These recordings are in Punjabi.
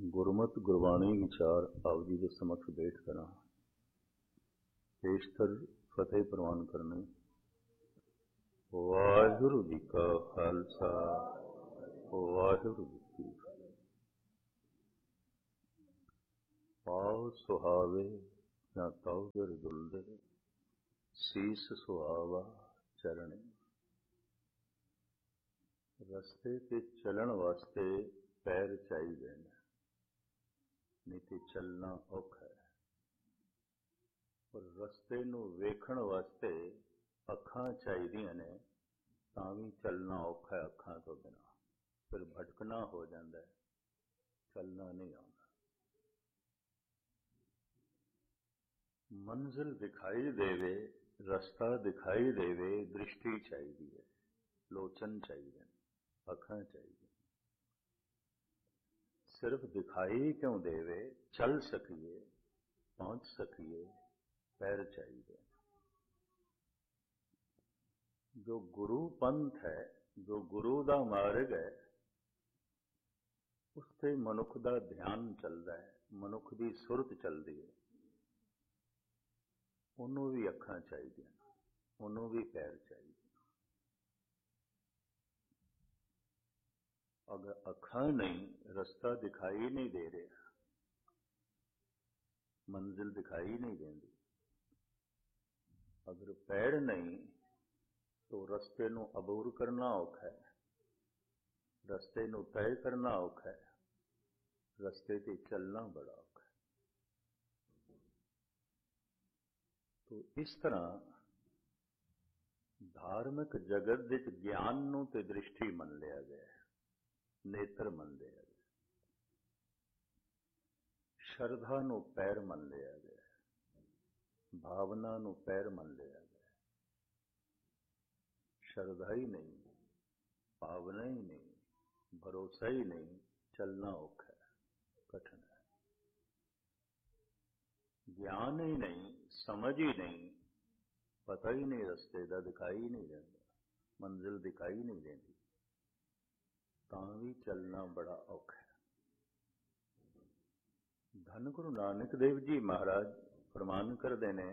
ਗੁਰਮਤਿ ਗੁਰਬਾਣੀ ਵਿਚਾਰ ਆਪ ਜੀ ਦੇ ਸਮਕਸ਼ ਬੈਠ ਕਰਾਂ ਪੇਸ਼ਤਰ ਫਤਿਹ ਪ੍ਰਵਾਨ ਕਰਨੇ। ਵਾਹਿਗੁਰੂ ਜੀ ਕਾ ਖਾਲਸਾ ਵਾਹਿਗੁਰੂ ਜੀ ਕੀ ਫਤਿਹ। ਪਾਉ ਸੁਹਾਵੇ ਜਾਂ ਤਾਉ ਦਰ ਦੁਲਦੇ ਸੀਸ ਸੁਹਾਵਾ ਚਰਣੇ। ਰਸਤੇ ਤੇ ਚੱਲਣ ਵਾਸਤੇ ਪੈਰ ਚਾਹੀਦੇ ਨੇ, ਨਹੀਂ ਤੇ ਚੱਲਣਾ ਔਖਾ ਹੈ। ਪਰ ਰਸਤੇ ਨੂੰ ਵੇਖਣ ਵਾਸਤੇ ਅੱਖਾਂ ਚਾਹੀਦੀਆਂ ਨੇ, ਤਾਂ ਵੀ ਚੱਲਣਾ ਔਖਾ ਹੈ। ਅੱਖਾਂ ਤੋਂ ਬਿਨਾਂ ਫਿਰ ਭਟਕਣਾ ਹੋ ਜਾਂਦਾ ਹੈ, ਚੱਲਣਾ ਨਹੀਂ ਆਉਂਦਾ। ਮੰਜ਼ਿਲ ਦਿਖਾਈ ਦੇਵੇ, ਰਸਤਾ ਦਿਖਾਈ ਦੇਵੇ, ਦ੍ਰਿਸ਼ਟੀ ਚਾਹੀਦੀ ਹੈ, ਲੋਚਨ ਚਾਹੀਦੇ ਨੇ, ਅੱਖਾਂ ਚਾਹੀਦੀਆਂ। ਸਿਰਫ ਦਿਖਾਈ ਕਿਉਂ ਦੇਵੇ, ਚੱਲ ਸਕੀਏ, ਪਹੁੰਚ ਸਕੀਏ, ਪੈਰ ਚਾਹੀਦੇ। ਜੋ ਗੁਰੂ ਪੰਥ ਹੈ, ਜੋ ਗੁਰੂ ਦਾ ਮਾਰਗ ਹੈ, ਉਸ ਤੇ ਮਨੁੱਖ ਦਾ ਧਿਆਨ ਚੱਲਦਾ ਹੈ, ਮਨੁੱਖ ਦੀ ਸੁਰਤ ਚੱਲਦੀ ਹੈ। ਉਹਨੂੰ ਵੀ ਅੱਖਾਂ ਚਾਹੀਦੀਆਂ, ਉਹਨੂੰ ਵੀ ਪੈਰ ਚਾਹੀਦੇ। ਅਗਰ ਅੱਖਾਂ ਨਹੀਂ, ਰਸਤਾ ਦਿਖਾਈ ਨਹੀਂ ਦੇ ਰਿਹਾ, ਮੰਜ਼ਿਲ ਦਿਖਾਈ ਨਹੀਂ ਦਿੰਦੀ। ਅਗਰ ਪੈਰ ਨਹੀਂ ਤਾਂ ਰਸਤੇ ਨੂੰ ਅਬੂਰ ਕਰਨਾ ਔਖਾ ਹੈ, ਰਸਤੇ ਨੂੰ ਤੈਅ ਕਰਨਾ ਔਖਾ ਹੈ, ਰਸਤੇ ਤੇ ਚੱਲਣਾ ਬੜਾ ਔਖਾ ਹੈ। ਤੋ ਇਸ ਤਰ੍ਹਾਂ ਧਾਰਮਿਕ ਜਗਤ ਵਿੱਚ ਗਿਆਨ ਨੂੰ ਤੇ ਦ੍ਰਿਸ਼ਟੀ ਮੰਨ ਲਿਆ ਗਿਆ ਹੈ, ਨੇਤਰ ਮੰਨ ਲਿਆ ਗਿਆ, ਸ਼ਰਧਾ ਨੂੰ ਪੈਰ ਮੰਨ ਲਿਆ ਗਿਆ, ਭਾਵਨਾ ਨੂੰ ਪੈਰ ਮੰਨ ਲਿਆ ਗਿਆ। ਸ਼ਰਧਾ ਹੀ ਨਹੀਂ, ਭਾਵਨਾ ਹੀ ਨਹੀਂ, ਭਰੋਸਾ ਹੀ ਨਹੀਂ, ਚੱਲਣਾ ਔਖਾ ਹੈ, ਕਠਿਨ ਹੈ। ਗਿਆਨ ਹੀ ਨਹੀਂ, ਸਮਝ ਹੀ ਨਹੀਂ, ਪਤਾ ਹੀ ਨਹੀਂ ਰਸਤੇ ਦਾ, ਦਿਖਾਈ ਨਹੀਂ ਦਿੰਦਾ, ਮੰਜ਼ਿਲ ਦਿਖਾਈ ਨਹੀਂ ਦਿੰਦੀ, ਤਾਂ ਵੀ ਚੱਲਣਾ ਬੜਾ ਔਖਾ ਹੈ। ਧੰਨ ਗੁਰੂ ਨਾਨਕ ਦੇਵ ਜੀ ਮਹਾਰਾਜ ਫਰਮਾਨ ਕਰਦੇ ਨੇ,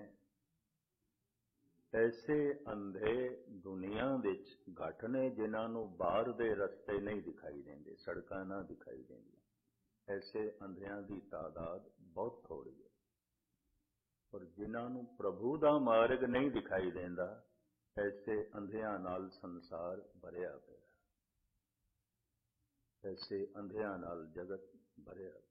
ਐਸੇ ਅੰਧੇ ਦੁਨੀਆ ਵਿੱਚ ਘੱਟ ਨੇ ਜਿਨ੍ਹਾਂ ਨੂੰ ਬਾਹਰ ਦੇ ਰਸਤੇ ਨਹੀਂ ਦਿਖਾਈ ਦਿੰਦੇ, ਸੜਕਾਂ ਨਾ ਦਿਖਾਈ ਦਿੰਦੀਆਂ। ਐਸੇ ਅੰਧਿਆਂ ਦੀ ਤਾਦਾਦ ਬਹੁਤ ਥੋੜ੍ਹੀ ਹੈ। ਪਰ ਜਿਨ੍ਹਾਂ ਨੂੰ ਪ੍ਰਭੂ ਦਾ ਮਾਰਗ ਨਹੀਂ ਦਿਖਾਈ ਦਿੰਦਾ, ਐਸੇ ਅੰਧਿਆਂ ਨਾਲ ਸੰਸਾਰ ਭਰਿਆ ਪਿਆ, ਐਸੇ ਅੰਧਿਆਂ ਨਾਲ ਜਗਤ ਭਰਿਆ ਪਿਆ।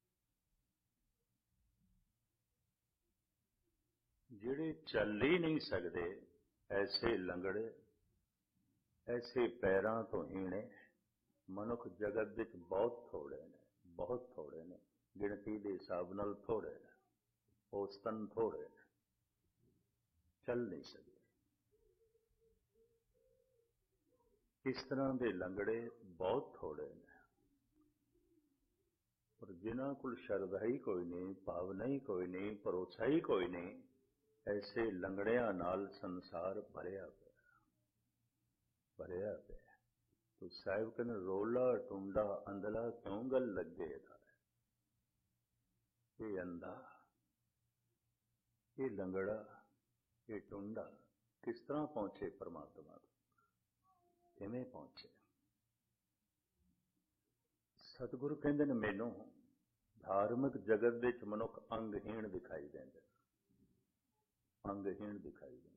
ਜਿਹੜੇ ਚੱਲ ਹੀ ਨਹੀਂ ਸਕਦੇ, ਐਸੇ ਲੰਗੜੇ, ਐਸੇ ਪੈਰਾਂ ਤੋਂ ਹੀਣੇ ਮਨੁੱਖ ਜਗਤ ਵਿੱਚ ਬਹੁਤ ਥੋੜੇ ਨੇ, ਬਹੁਤ ਥੋੜੇ ਨੇ, ਗਿਣਤੀ ਦੇ ਹਿਸਾਬ ਨਾਲ ਥੋੜੇ ਨੇ, ਔਸਤਨ ਥੋੜੇ ਨੇ, ਚੱਲ ਨਹੀਂ ਸਕਦੇ। ਇਸ ਤਰ੍ਹਾਂ ਦੇ ਲੰਗੜੇ ਬਹੁਤ ਥੋੜੇ ਨੇ। ਪਰ ਜਿਨ੍ਹਾਂ ਕੋਲ ਸ਼ਰਧਾ ਹੀ ਕੋਈ ਨਹੀਂ, ਭਾਵਨਾ ਹੀ ਕੋਈ ਨਹੀਂ, ਭਰੋਸਾ ਹੀ ਕੋਈ ਨਹੀਂ, ਐਸੇ ਲੰਗੜਿਆਂ ਨਾਲ ਸੰਸਾਰ ਭਰਿਆ ਪਿਆ, ਭਰਿਆ ਪਿਆ। ਤੋ ਸਾਹਿਬ ਕਹਿੰਦੇ, ਰੋਲਾ ਟੁੰਡਾ ਅੰਧਲਾ ਕਿਉਂ ਗੱਲ ਲੱਗੇ ਦਾ, ਇਹ ਅੰਧਾ, ਇਹ ਲੰਗੜਾ, ਇਹ ਟੁੰਡਾ ਕਿਸ ਤਰ੍ਹਾਂ ਪਹੁੰਚੇ ਪਰਮਾਤਮਾ ਤੋਂ, ਕਿਵੇਂ ਪਹੁੰਚੇ? ਸਤਿਗੁਰੂ ਕਹਿੰਦੇ ਨੇ, ਮੈਨੂੰ ਧਾਰਮਿਕ ਜਗਤ ਵਿੱਚ ਮਨੁੱਖ ਅੰਗਹੀਣ ਦਿਖਾਈ ਦਿੰਦੇ, ਅੰਗਹੀਣ ਦਿਖਾਈ ਦਿੰਦਾ,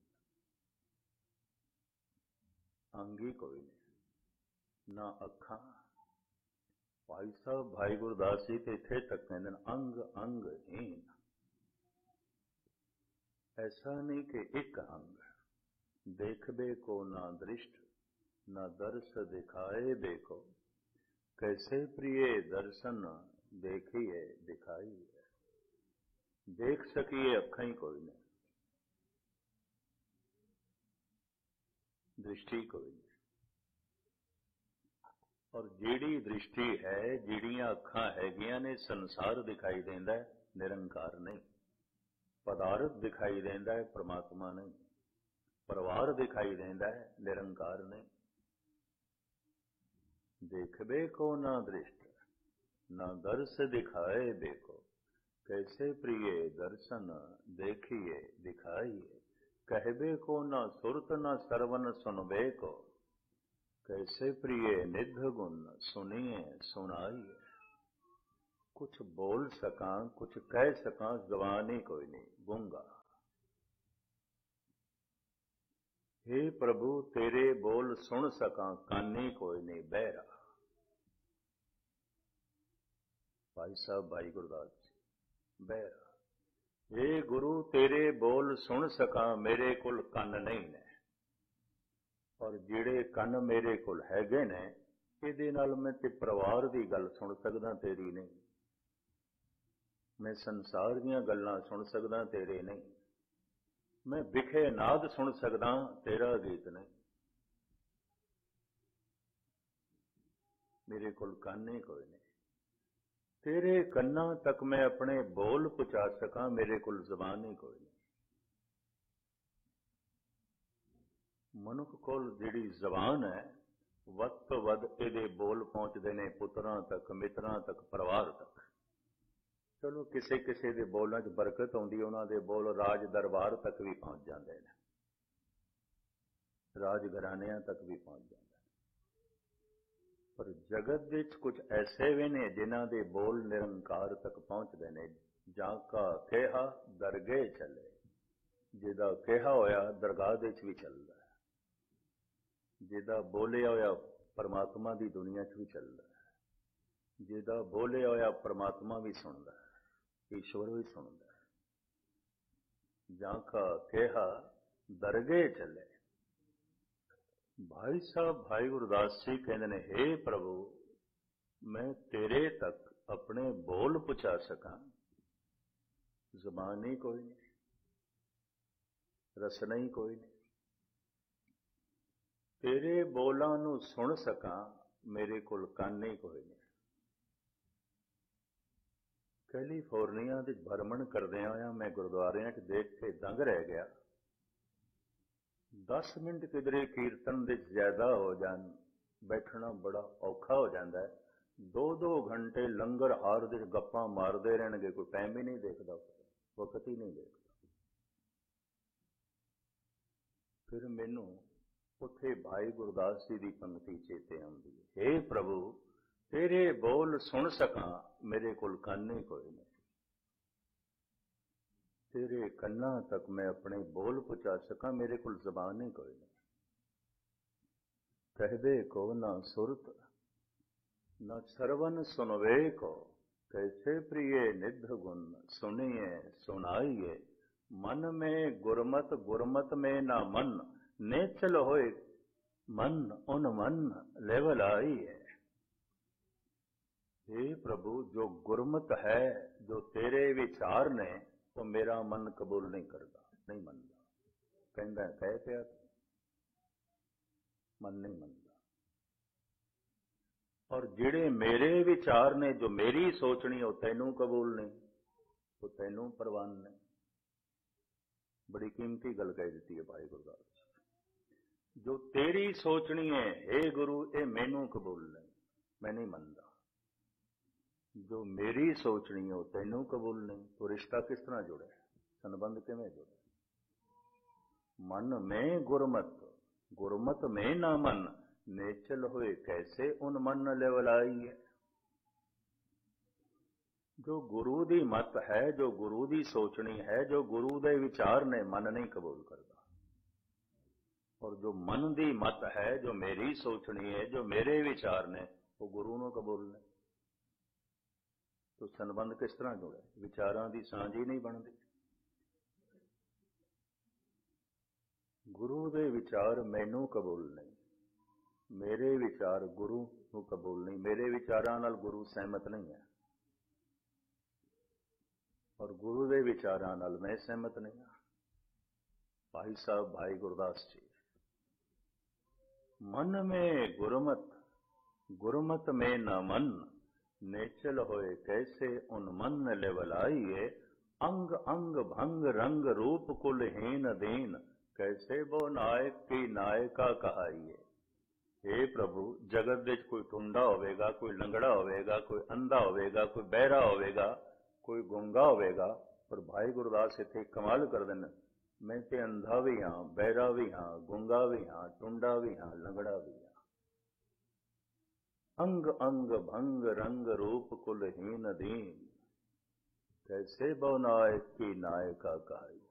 ਅੰਗ ਹੀ ਕੋਈ ਨਹੀਂ, ਨਾ ਅੱਖਾਂ। ਭਾਈ ਸਾਹਿਬ ਭਾਈ ਗੁਰਦਾਸ ਜੀ ਤੇ ਇੱਥੇ ਤੱਕ ਕਹਿੰਦੇ ਨੇ, ਅੰਗ ਅੰਗਹੀਣ। ऐसा नहीं कि एक अंग देखबे को ना दृष्ट, ना दर्श दिखाए देखो, कैसे प्रिय दर्शन देखिए दिखाई है। देख सकिए अखां ही कोई नहीं, दृष्टि कोई नहीं। और जिहड़ी दृष्टि है, जिहड़ियां अखां हैगियां ने, संसार दिखाई देंदा है, निरंकार नहीं। पदार्थ दिखाई देंदा है, परमात्मा नहीं। परिवार दिखाई देंदा है, निरंकार नहीं। देखबे को ना दृष्ट, ना दर्श दिखाए देखो, कैसे प्रिय दर्शन देखिए दिखाइए। कहबे को न सुरत न सरवन सुनबे को, कैसे प्रिय निध गुण सुनिए सुनाइए। कुछ बोल सकां कुछ कह सकां ज़बान ही कोई नहीं, गूंगा। हे प्रभु तेरे बोल सुन सकां कानी कोई नहीं, बहरा। भाई साहब भाई गुरदास जी, बहरा। हे गुरु तेरे बोल सुन सकां मेरे कोल ਕੰਨ नहीं ने, और ਜਿਹੜੇ ਕੰਨ ਮੇਰੇ ਕੋਲ ਹੈਗੇ ਨੇ ਇਹਦੇ ਨਾਲ ਮੈਂ ਤੇ ਪਰਿਵਾਰ ਦੀ ਗੱਲ ਸੁਣ ਸਕਦਾ, ਤੇਰੀ ਨਹੀਂ। मैं संसार ਦੀਆਂ ਗੱਲਾਂ ਸੁਣ ਸਕਦਾ, ਤੇਰੇ ਨਹੀਂ। मैं ਵਿਖੇ ਨਾਦ ਸੁਣ ਸਕਦਾ, ਤੇਰਾ ਗੀਤ ਨਹੀਂ। ਮੇਰੇ ਕੋਲ ਕੰਨ ਹੀ ਕੋਈ ਨਹੀਂ। ਤੇਰੇ ਕੰਨਾਂ ਤੱਕ ਮੈਂ ਆਪਣੇ ਬੋਲ ਪਹੁੰਚਾ ਸਕਾਂ, ਮੇਰੇ ਕੋਲ ਜ਼ਬਾਨ ਹੀ ਕੋਈ ਨਹੀਂ। ਮਨੁੱਖ ਕੋਲ ਜਿਹੜੀ ਜ਼ਬਾਨ ਹੈ ਵੱਧ ਤੋਂ ਵੱਧ ਇਹਦੇ ਬੋਲ ਪਹੁੰਚਦੇ ਨੇ ਪੁੱਤਰਾਂ ਤੱਕ, ਮਿੱਤਰਾਂ ਤੱਕ, ਪਰਿਵਾਰ ਤੱਕ। ਚਲੋ ਕਿਸੇ ਕਿਸੇ ਦੇ ਬੋਲਾਂ 'ਚ ਬਰਕਤ ਆਉਂਦੀ, ਉਹਨਾਂ ਦੇ ਬੋਲ ਰਾਜ ਦਰਬਾਰ ਤੱਕ ਵੀ ਪਹੁੰਚ ਜਾਂਦੇ ਨੇ, ਰਾਜ ਘਰਾਣਿਆਂ ਤੱਕ ਵੀ ਪਹੁੰਚ ਜਾਂਦੇ ਨੇ। ਪਰ ਜਗਤ ਵਿੱਚ ਕੁਝ ਐਸੇ ਵੀ ਨੇ ਜਿਨ੍ਹਾਂ ਦੇ ਬੋਲ ਨਿਰੰਕਾਰ ਤੱਕ ਪਹੁੰਚਦੇ ਨੇ। ਜਾਂ ਕਾ ਕਿਹਾ ਦਰਗਾਹ ਚੱਲੇ, ਜਿਹਦਾ ਕਿਹਾ ਹੋਇਆ ਦਰਗਾਹ ਦੇ 'ਚ ਵੀ ਚੱਲਦਾ ਹੈ, ਜਿਹਦਾ ਬੋਲਿਆ ਹੋਇਆ ਪਰਮਾਤਮਾ ਦੀ ਦੁਨੀਆ 'ਚ ਵੀ ਚੱਲਦਾ ਹੈ, ਜਿਹਦਾ ਬੋਲਿਆ ਹੋਇਆ ਪਰਮਾਤਮਾ ਵੀ ਸੁਣਦਾ ਹੈ, ईश्वर भी सुनता है। जाका कहा दरगाह चले। भाई साहब भाई गुरदास जी कहते ने, हे प्रभु मैं तेरे तक अपने बोल पहुंचा सका, जबान ही कोई नहीं, रसना ही कोई नहीं। तेरे बोलां नूं सुन सका, मेरे कोल ਕੰਨ ही कोई नहीं। कैलीफोर्निया ਦੇ ਭਰਮਣ ਕਰਦਿਆਂ ਹੋਇਆਂ ਮੈਂ ਗੁਰਦੁਆਰਿਆਂ 'ਚ ਦੇਖ ਕੇ ਦੰਗ ਰਹਿ ਗਿਆ। 10 ਮਿੰਟ ਕਿਧਰੇ ਕੀਰਤਨ ਦੇ ਜ਼ਿਆਦਾ ਹੋ ਜਾਣ, ਬੈਠਣਾ ਬੜਾ ਔਖਾ ਹੋ ਜਾਂਦਾ ਹੈ। 2-2 ਘੰਟੇ ਲੰਗਰ ਹਾਰ ਦੇ ਗੱਪਾਂ ਮਾਰਦੇ ਰਹਿਣਗੇ, ਕੋਈ ਟਾਈਮ ਹੀ ਨਹੀਂ ਦੇਖਦਾ, ਵਕਤ ਹੀ ਨਹੀਂ ਦੇਖਦਾ। ਫਿਰ ਮੈਨੂੰ ਉੱਥੇ ਭਾਈ ਗੁਰਦਾਸ ਜੀ ਦੀ ਪੰਕਤੀ ਚੇਤੇ ਆਉਂਦੀ ਹੈ, ਹੇ ਪ੍ਰਭੂ तेरे बोल सुन सका, मेरे कोल ਕੰਨ ही कोई नहीं। तेरे ਕੰਨਾਂ तक मैं अपने बोल पहुंचा सका, मेरे कोल जबान ही कोई नहीं। कहबे को ना सुरत न सरवन सुनवे को, कैसे प्रिय निध गुण सुनिए सुनाइए। मन में गुरमत गुरमत में ना मन, नेचल होए मन उन मन लेवल आई है। हे प्रभु जो गुरमत है, जो तेरे विचार ने, वो मेरा मन कबूल नहीं करता, नहीं मनता। कहता है कह पिया, मन नहीं मनता। और जिहड़े मेरे विचार ने, जो मेरी सोचनी, वो तैनू कबूल नहीं, वो तैनू प्रवान नहीं। बड़ी कीमती गल कह दी है भाई गुरदास। जो तेरी सोचनी है हे गुरु, ये मैनू कबूल नहीं, मैं नहीं मनता। जो मेरी सोचनी है वो तैनू कबूल नहीं, तो रिश्ता किस तरह जुड़े, संबंध किवें जुड़े। मन में गुरमत गुरमत में ना मन, नेचल होए कैसे उन मन लेवलाई है। जो गुरु दी मत है, जो गुरु दी सोचनी है, जो गुरु दे विचार ने, मन नहीं कबूल करता। और जो मन दी मत है, जो मेरी सोचनी है, जो मेरे विचार ने, वो गुरु नूं कबूल नहीं। तो संबंध किस तरह जुड़े, विचारां दी सांझ ही नहीं बनती। गुरु दे विचार मैनू कबूल नहीं, मेरे विचार गुरु नूं कबूल नहीं, मेरे विचारां नाल गुरु सहमत नहीं है, और गुरु दे विचारां नाल मैं सहमत नहीं हाँ। भाई साहब भाई गुरदास जी, मन में गुरमत गुरमत में न मन, नेचल होए कैसे उन मन लेवलाइए। अंग अंग भंग रंग रूप कुल हीन दीन, कैसे वो नायक की नायका कहाइए। हे प्रभु जगत ਵਿੱਚ ਕੋਈ ਟੁੰਡਾ ਹੋਵੇਗਾ, ਕੋਈ ਲੰਗੜਾ ਹੋਵੇਗਾ, ਕੋਈ ਅੰਧਾ ਹੋਵੇਗਾ, ਕੋਈ ਬਹਿਰਾ ਹੋਵੇਗਾ, ਕੋਈ ਗੂੰਗਾ ਹੋਵੇਗਾ, ਪਰ ਭਾਈ ਗੁਰਦਾਸ ਇੱਥੇ ਕਮਾਲ ਕਰਦੇ ਨੇ, ਮੈਂ ਤੇ ਅੰਧਾ ਵੀ ਹਾਂ, ਬਹਿਰਾ ਵੀ ਹਾਂ, ਗੂੰਗਾ ਵੀ ਹਾਂ, ਟੁੰਡਾ ਵੀ ਹਾਂ, ਲੰਗੜਾ ਵੀ ਹਾਂ। अंग अंग भंग रंग रूप कुलहीन दीन, कैसे बहु नायक की नायका कहाई।